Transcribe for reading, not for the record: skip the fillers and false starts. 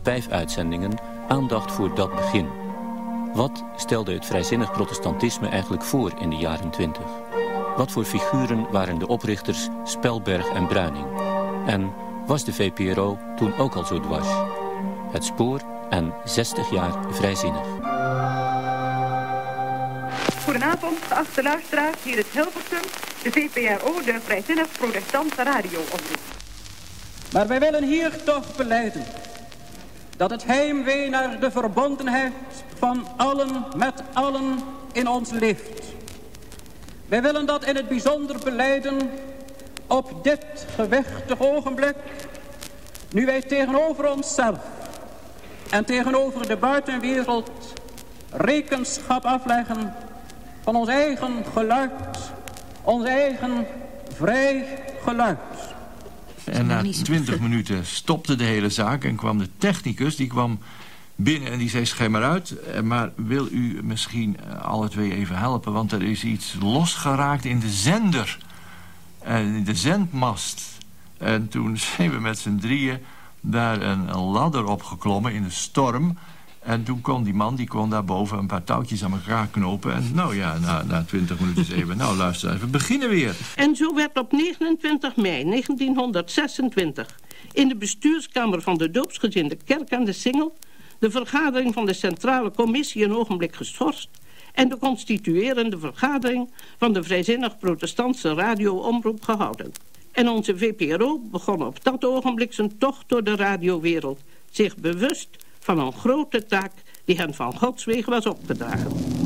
5 uitzendingen aandacht voor dat begin. Wat stelde het vrijzinnig protestantisme eigenlijk voor in de jaren 20? Wat voor figuren waren de oprichters Spelberg en Bruining? En was de VPRO toen ook al zo dwars? Het spoor en 60 jaar vrijzinnig. Goedenavond, geachte luisteraars. Hier is Hilversum, de VPRO, de vrijzinnig protestantse radioomroep. Maar wij willen hier toch belijden dat het heimwee naar de verbondenheid van allen met allen in ons leeft. Wij willen dat in het bijzonder belijden op dit gewichtig ogenblik, nu wij tegenover onszelf en tegenover de buitenwereld rekenschap afleggen van ons eigen geluid, ons eigen vrij geluid. En na 20 minuten stopte de hele zaak en kwam de technicus, die kwam binnen en die zei: schijn maar uit, maar wil u misschien alle twee even helpen, want er is iets losgeraakt in de zender, in de zendmast. En toen zijn we met z'n drieën daar een ladder opgeklommen in de storm. En toen kon die man, die kon daarboven een paar touwtjes aan elkaar knopen. En nou ja, na 20 minuten zei we: nou luister even, we beginnen weer. En zo werd op 29 mei 1926 in de bestuurskamer van de doopsgezinde kerk aan de Singel de vergadering van de Centrale Commissie een ogenblik geschorst en de constituerende vergadering van de vrijzinnig protestantse radioomroep gehouden. En onze VPRO begon op dat ogenblik zijn tocht door de radiowereld, zich bewust van een grote taak die hen van Gods wegen was opgedragen.